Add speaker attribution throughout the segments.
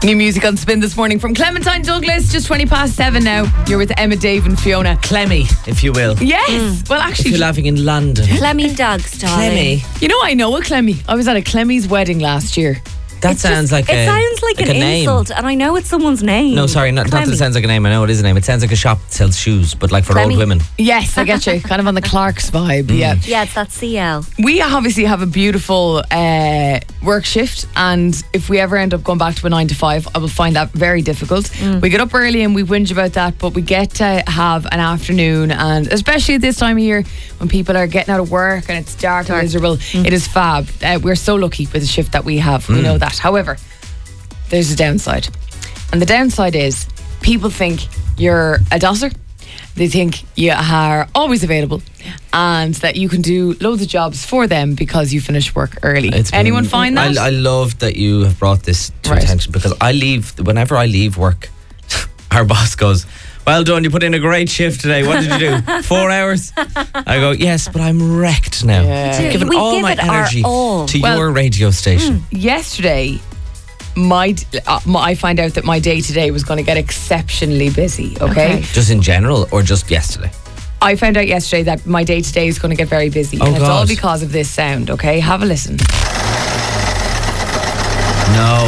Speaker 1: New music on Spin this morning from Clementine Douglas, just 20 past 7 now. You're with Emma, Dave and Fiona.
Speaker 2: Clemmy, if you will.
Speaker 1: Yes. Well,
Speaker 2: If
Speaker 1: actually,
Speaker 2: you're living in London.
Speaker 3: Clemmy Dogs, darling.
Speaker 2: Clemmy.
Speaker 1: you know, I know a Clemmy. I was at a Clemmy's wedding last year.
Speaker 2: That sounds like
Speaker 3: it sounds like an
Speaker 2: a name.
Speaker 3: insult, and I know it's someone's name.
Speaker 2: No, sorry, not that
Speaker 3: Clemmy.
Speaker 2: it sounds like a name. I know it is a name. It sounds like a shop that sells shoes, but like for
Speaker 3: Clemmy.
Speaker 2: old women.
Speaker 1: Yes, I get you. Kind of on the Clark's vibe, yeah.
Speaker 3: Yeah, it's that CL.
Speaker 1: We obviously have a beautiful work shift, and if we ever end up going back to a 9 to 5, I will find that very difficult. We get up early and we whinge about that, but we get to have an afternoon, and especially at this time of year when people are getting out of work and it's dark and miserable, it is fab. We're so lucky with the shift that we have. We know that. However, there's a downside, and the downside is people think you're a dosser. They think you are always available and that you can do loads of jobs for them because you finish work early. Anyone find that?
Speaker 2: I love that you have brought this to
Speaker 1: Right.
Speaker 2: attention, because whenever I leave work, our boss goes, "Well done, you put in a great shift today. What did you do? 4 hours?" I go, "Yes, but I'm wrecked now.
Speaker 1: Yeah.
Speaker 2: I've given
Speaker 3: We
Speaker 2: all
Speaker 3: give
Speaker 2: my
Speaker 3: it our
Speaker 2: energy
Speaker 3: all.
Speaker 2: to
Speaker 1: Well-
Speaker 2: your radio station."
Speaker 1: Yesterday, I find out that my day today was going to get exceptionally busy, okay?
Speaker 2: Just in general, or just yesterday?
Speaker 1: I found out yesterday that my day today is going to get very busy.
Speaker 2: Oh,
Speaker 1: and it's all
Speaker 2: God.
Speaker 1: because of this sound, okay? Have a listen.
Speaker 2: No.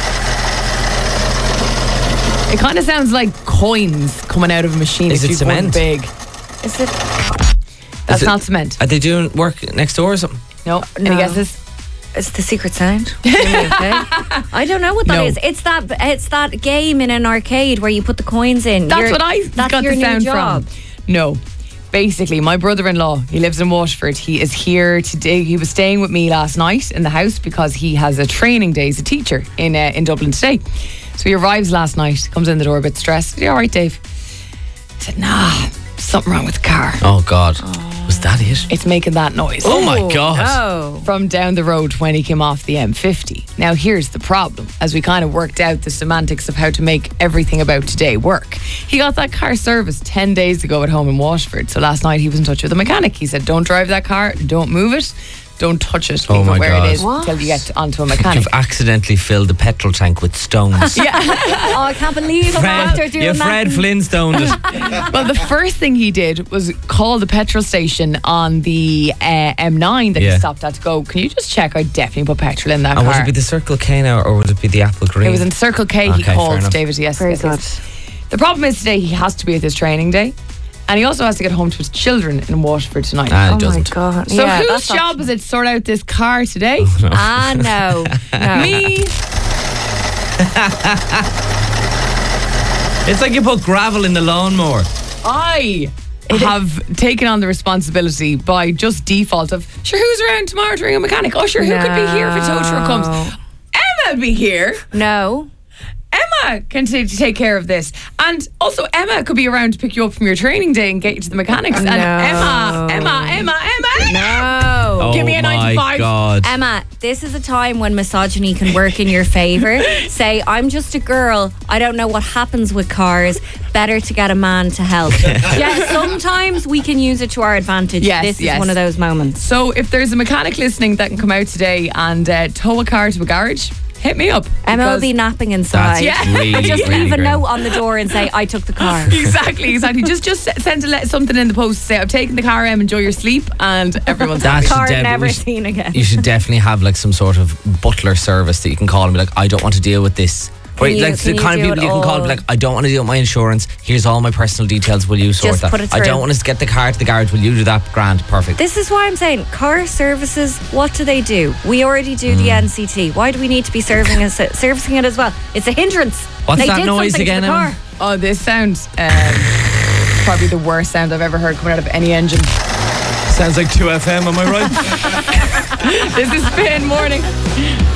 Speaker 1: It kind of sounds like coins coming out of a machine.
Speaker 2: Is
Speaker 1: if
Speaker 2: it
Speaker 1: you want
Speaker 2: cement?
Speaker 1: Big.
Speaker 3: Is it?
Speaker 1: That's
Speaker 2: Is it-
Speaker 1: not cement.
Speaker 2: Are they doing work next door or something?
Speaker 1: No. Any
Speaker 3: No.
Speaker 1: guesses?
Speaker 3: It's the secret sound. Okay. I don't know what that
Speaker 1: No.
Speaker 3: is. It's that game in an arcade where you put the coins in.
Speaker 1: That's what I
Speaker 3: That's
Speaker 1: got
Speaker 3: your
Speaker 1: the
Speaker 3: new
Speaker 1: sound
Speaker 3: job.
Speaker 1: from. No. Basically, my brother-in-law, he lives in Waterford. He is here today. He was staying with me last night in the house because he has a training day as a teacher in Dublin today. So he arrives last night, comes in the door a bit stressed. "You all right, Dave?" I said, "Nah, something wrong with the car.
Speaker 2: Oh, God. Was that it?
Speaker 1: It's making that noise."
Speaker 2: Oh, my God.
Speaker 3: Oh.
Speaker 1: From down the road when he came off the M50. Now here's the problem, as we kind of worked out the semantics of how to make everything about today work. He got that car serviced 10 days ago at home in Waterford, so last night he was in touch with the mechanic. He said, "Don't drive that car, don't move it, don't touch it,
Speaker 2: Oh
Speaker 1: leave
Speaker 2: my
Speaker 1: it where
Speaker 2: God.
Speaker 1: it is
Speaker 3: What?
Speaker 1: until you get onto a mechanic."
Speaker 2: You've accidentally filled the petrol tank with stones.
Speaker 3: Oh, I can't believe I'm after doing that.
Speaker 2: Fred Flintstone it.
Speaker 1: Well, the first thing he did was call the petrol station on the M9 that
Speaker 2: Yeah.
Speaker 1: he stopped at to go, "Can you just check I definitely put petrol in that
Speaker 2: And
Speaker 1: car?"
Speaker 2: would it be the Circle K now, or would it be the Apple Green?
Speaker 1: It was in Circle K.
Speaker 2: Okay,
Speaker 1: He
Speaker 2: fair
Speaker 1: called
Speaker 2: enough.
Speaker 1: David. Yes,
Speaker 3: Very
Speaker 1: yes,
Speaker 3: good.
Speaker 1: yes. The problem is today he has to be at his training day, and he also has to get home to his children in Waterford tonight.
Speaker 2: Ah,
Speaker 3: Oh
Speaker 2: it
Speaker 3: my
Speaker 2: doesn't.
Speaker 3: God.
Speaker 1: So
Speaker 3: Yeah,
Speaker 1: whose
Speaker 3: that's
Speaker 1: job is it to sort out this car today?
Speaker 3: No.
Speaker 1: Me.
Speaker 2: It's like you put gravel in the lawnmower.
Speaker 1: I have taken on the responsibility by just default of, sure, who's around tomorrow to ring a mechanic? Oh, sure, who could be here if a tow truck comes? Emma would be here.
Speaker 3: No.
Speaker 1: Emma can take care of this. And also Emma could be around to pick you up from your training day and get you to the mechanics. And Emma.
Speaker 3: No.
Speaker 1: Give me a 9 to 5.
Speaker 2: Oh my God.
Speaker 3: Emma, this is a time when misogyny can work in your favour. Say, "I'm just a girl. I don't know what happens with cars. Better to get a man to help." Yeah, sometimes we can use it to our advantage.
Speaker 1: Yes,
Speaker 3: This
Speaker 1: yes.
Speaker 3: is one of those moments.
Speaker 1: So if there's a mechanic listening that can come out today and tow a car to a garage, hit me up.
Speaker 3: Emma will
Speaker 1: because-
Speaker 3: be napping inside.
Speaker 1: Yeah.
Speaker 2: really,
Speaker 3: Just
Speaker 2: really
Speaker 3: leave a
Speaker 2: great.
Speaker 3: note on the door and say, "I took the car."
Speaker 1: Exactly. Just send something in the post to say, "I've taken the car, Em, enjoy your sleep," and everyone's happy.
Speaker 3: Car
Speaker 2: Should
Speaker 3: never
Speaker 2: we-
Speaker 3: seen again.
Speaker 2: You should definitely have like some sort of butler service that you can call and be like, "I don't want to deal with this." Or
Speaker 3: Can you-
Speaker 2: like the
Speaker 3: can you
Speaker 2: kind of
Speaker 3: do
Speaker 2: people
Speaker 3: it
Speaker 2: you can call and be
Speaker 3: all?
Speaker 2: like, "I don't want to deal with my insurance. Here's all my personal details. Will you sort
Speaker 3: Just
Speaker 2: that?
Speaker 3: put it
Speaker 2: I
Speaker 3: through."
Speaker 2: don't want to get the car to the garage. Will you do that? Grand, perfect."
Speaker 3: This is why I'm saying car services, what do they do? We already do the NCT. Why do we need to be servicing it as well? It's a hindrance.
Speaker 2: What's
Speaker 3: they
Speaker 2: that
Speaker 3: did
Speaker 2: noise
Speaker 3: something to
Speaker 2: again,
Speaker 3: the
Speaker 2: Emma?
Speaker 3: car.
Speaker 1: Oh, this sounds probably the worst sound I've ever heard coming out of any engine.
Speaker 2: Sounds like 2FM. Am I right?
Speaker 1: This is Spin Morning.